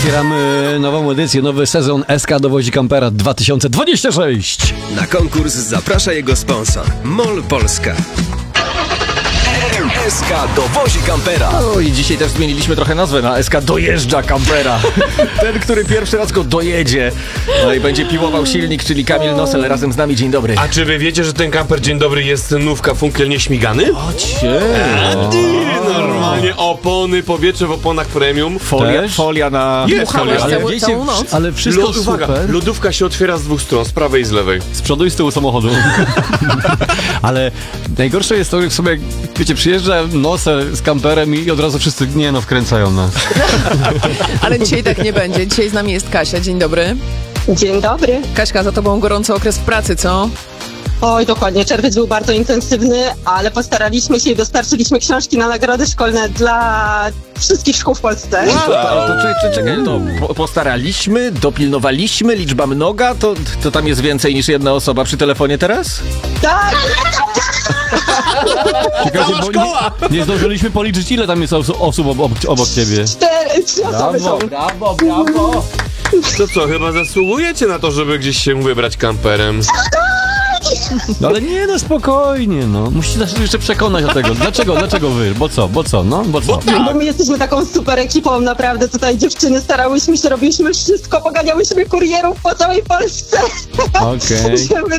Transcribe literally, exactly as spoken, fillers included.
Otwieramy nową edycję, nowy sezon S K dowozi kampera dwa tysiące dwadzieścia sześć. Na konkurs zaprasza jego sponsor MOL Polska. S K dowozi kampera. No i dzisiaj też zmieniliśmy trochę nazwę na S K dojeżdża kampera. Ten, który pierwszy raz go dojedzie. No i będzie piłował silnik, czyli Kamil Nosel razem z nami. Dzień dobry. A czy wy wiecie, że ten kamper Dzień Dobry jest nówka funkiel nieśmigany? Ocie. A ty, normalnie opony, powietrze w oponach premium. Folia, Też? folia na... Jest folia. Ale Całą- wiecie, całą noc. ale wszystko Lod, uwaga, super. lodówka się otwiera z dwóch stron, z prawej i z lewej. Z przodu i z tyłu samochodu. Ale najgorsze jest to, że w sumie, wiecie, przyjeżdża Nosel z kamperem i od razu wszyscy, nie no, wkręcają nas. Ale dzisiaj tak nie będzie. Dzisiaj z nami jest Kasia. Dzień dobry. Dzień dobry. Kaśka, za tobą gorący okres w pracy, co? Oj, dokładnie. Czerwiec był bardzo intensywny, ale postaraliśmy się i dostarczyliśmy książki na nagrody szkolne dla wszystkich szkół w Polsce. To, to, to, czekaj, czekaj, to po, postaraliśmy, dopilnowaliśmy, liczba mnoga, to, to tam jest więcej niż jedna osoba przy telefonie teraz? Tak! Czekajcie, bo nie, nie zdążyliśmy policzyć, ile tam jest osób, osób obok, obok ciebie. Cztery, trzy osoby są. brawo, brawo! To co, chyba zasługujecie na to, żeby gdzieś się wybrać kamperem? No ale nie, no spokojnie, no. Musicie nas jeszcze przekonać do tego. Dlaczego, dlaczego wy? Bo co, bo co, no? Bo co? Bo my jesteśmy taką super ekipą, naprawdę. Tutaj dziewczyny starałyśmy się, robiliśmy wszystko, poganiałyśmy kurierów po całej Polsce, Okej. żeby